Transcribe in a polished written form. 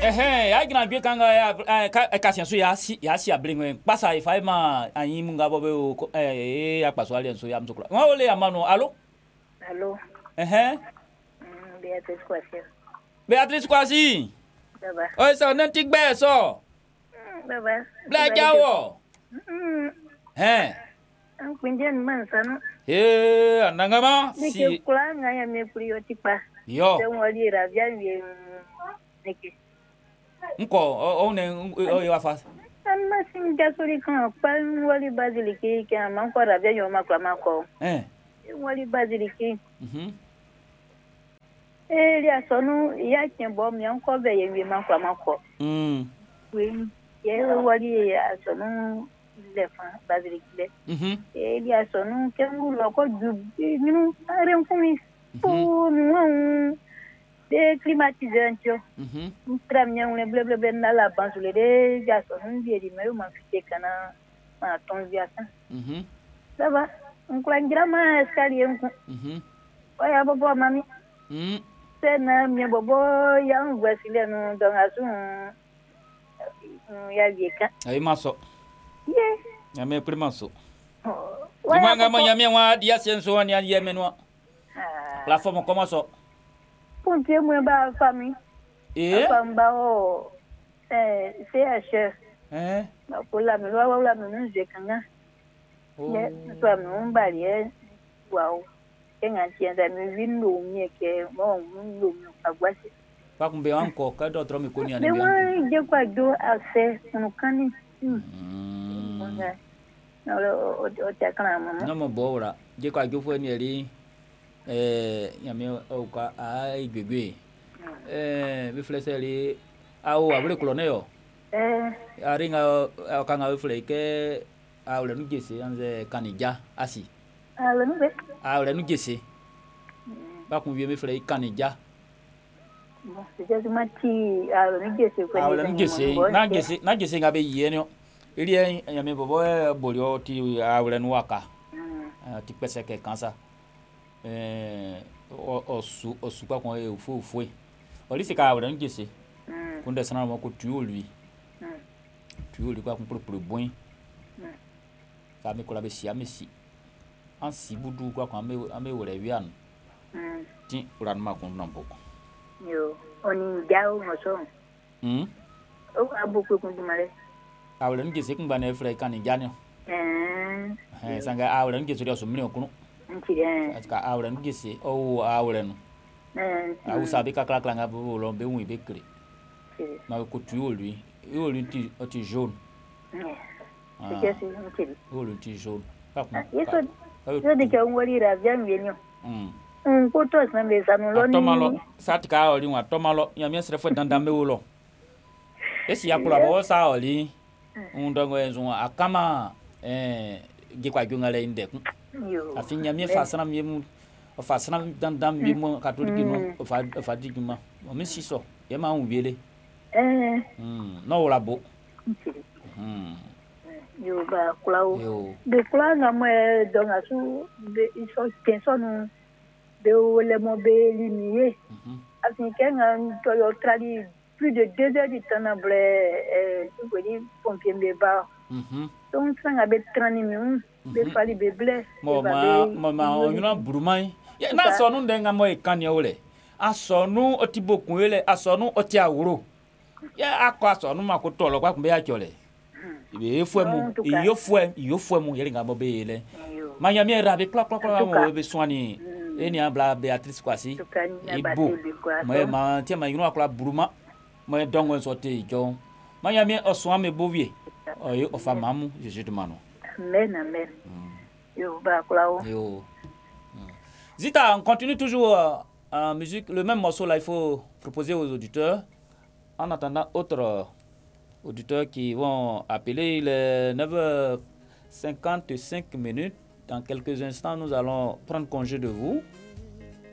ya gina gbe kanga ya ka senso ya si ablinwe pasa ifa ma anyi munga bobe o ya paso ali enso ya mtokla wa ole amano allo Beatrice Kwasi baba o so na ti gbe so baba bla jawo an kunjen man sanu anangama si kula nga ya me priority pa yo den wali ra bien bien neke nko o ne o yo afa an ma sin gasoli kan pa wali baziliki kan man ko ra bien yo ma kwa mako wali baziliki ya sonu ya kembo mi an ko be ye ma kwa mako we ye wali ya sonu lefa baziliki ya sonu kengu loko du minu aren kumi po non de climatisation tram nyang le bleu na la bansule de ya sonu de di me ma fite kana ma ton via ça ça va on klangira ma escalier oya bobo mami sena mi bobo ya ngwasile no dongasu ya vieka ay maso ya me primaso Wanga ma yame wa dia senso wa ya yemenwa la forme comment ça ponte mo ba fami famba o CH ba kula mi wa mi nje kanga ye so mi mbali wow enga tienda mi vindo mi ke mo ndo mi agwasi pa kumbe anko ka do tro mi koni ani bi anko je kwa do access no kani o te kana mama no mo bora je kwa jo fo ni ri yame o ka ai gbegbe bi flese ri awo abule kolone yo aringa kanga bi fle ke awle nu gese anze kanija asi awle nu gese ba kun bi mi fle kanija na gese nga be yene ili yame bobo bolio ti awle nu waka ti pese ke kansa osu pa kon e ofo oli se ka awle nu gese kun de sana mo ko tu lui kwa kun pro bon ka me ko la be si amesi an si budu kwa kon ame wore wi an ti uran ma kun nambo yo oni jaw mo so o abu ko kun mare awle nu gese kun ba na fre kan janyo sanga awle nu gese dio so mini okunu ka awle nu gese o awle nu awu sabi ka kla nga bo lo be wi be kre ma ko tu lui ti jaune ti jaune eso de que un wali ra bien bien ko to sa me sa no lo ni tomalo satka oli wa tomalo ya mi sere fo dandan me wo lo esi yakula bo sa oli ndongo enzo akama ge kwa gyungale inde afinya mi fasana mi mu fasana dandan mi mu katoliki no fa digima o mi siso ye ma hu biele no wala bo yo ba kulawo de kula na mo donga su de iso tenso no de wole mo be limier africain to yo trali plus de 2 heures de temps na ble ko di pompier be ba donc ça nga be 30 minutes be fali be ble mama onuna burumai na so nu ndenga mo ikanya ole asonu otibokun ele asonu oti awuro ya akọ asonu mako tolo kwa kumbe ya chole ibe efuemu iyofuemu yeringa mo be ele manya mi rabe klak mo be swani eni abla Beatrice Kwasi ibo mo ma tia ma yinu akla buruma mo dongo so te jo manya mi oswan me bovie oyo ofamamu Jésus de mano amen yo ba klawo yo Zita, on continue toujours en musique le même morceau là il faut proposer aux auditeurs en attendant autres auditeurs qui vont appeler. Il est 9h55 minutes. Dans quelques instants, nous allons prendre congé de vous.